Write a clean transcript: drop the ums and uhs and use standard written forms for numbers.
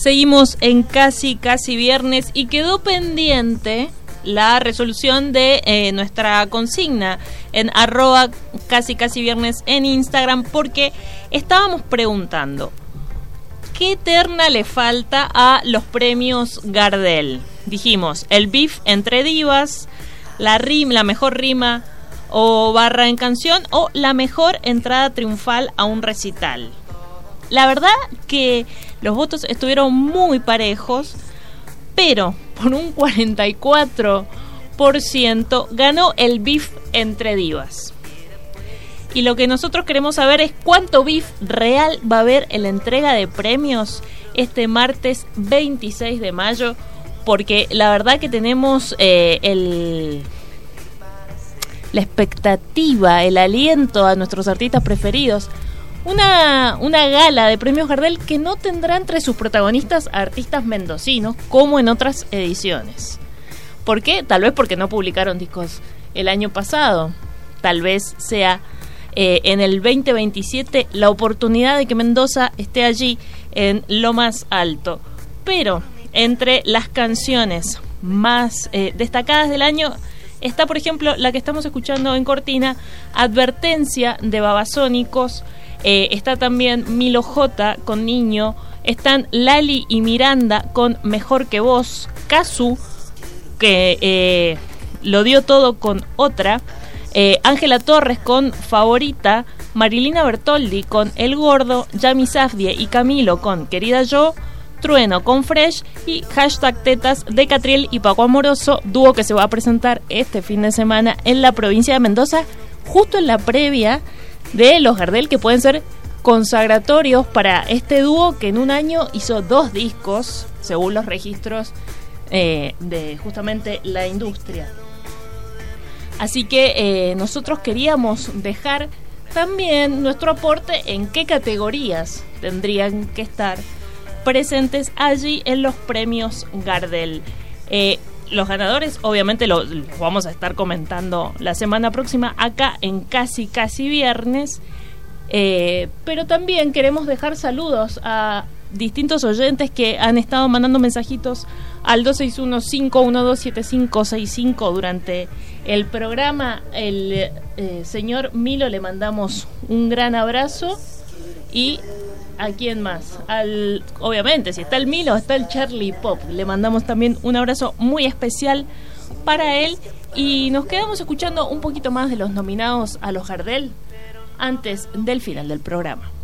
Seguimos en Casi Viernes y quedó pendiente la resolución de nuestra consigna en @Casi Viernes en Instagram, porque estábamos preguntando ¿qué terna le falta a los premios Gardel? Dijimos, el beef entre divas, la mejor rima o barra en canción, o la mejor entrada triunfal a un recital. La verdad que los votos estuvieron muy parejos, pero por un 44% ganó el beef entre divas. Y lo que nosotros queremos saber es cuánto beef real va a haber en la entrega de premios este martes 26 de mayo, porque la verdad que tenemos la expectativa, el aliento a nuestros artistas preferidos. Una gala de premios Gardel que no tendrá entre sus protagonistas artistas mendocinos como en otras ediciones. ¿Por qué? Tal vez porque no publicaron discos el año pasado. Tal vez sea en el 2027 la oportunidad de que Mendoza esté allí en lo más alto. Pero entre las canciones más destacadas del año está, por ejemplo, la que estamos escuchando en cortina, Advertencia de Babasónicos. Está también Milo J con Niño. Están Lali y Miranda con Mejor que Vos. Casu, que lo dio todo con Otra. Ángela Torres con Favorita. Marilina Bertoldi con El Gordo. Yami Safdie y Camilo con Querida Yo. Trueno con Fresh y #Tetas de Catriel y Paco Amoroso, dúo que se va a presentar este fin de semana en la provincia de Mendoza, justo en la previa de los Gardel, que pueden ser consagratorios para este dúo que en un año hizo 2 discos, según los registros de justamente la industria. Así que nosotros queríamos dejar también nuestro aporte en qué categorías tendrían que estar presentes allí en los premios Gardel. Los ganadores obviamente los vamos a estar comentando la semana próxima acá en Casi Viernes, pero también queremos dejar saludos a distintos oyentes que han estado mandando mensajitos al 261-512-7565 durante el programa. El señor Milo le mandamos un gran abrazo. Y ¿a quién más? Obviamente, si está el Milo, está el Charlie Pop. Le mandamos también un abrazo muy especial para él. Y nos quedamos escuchando un poquito más de los nominados a los Gardel antes del final del programa.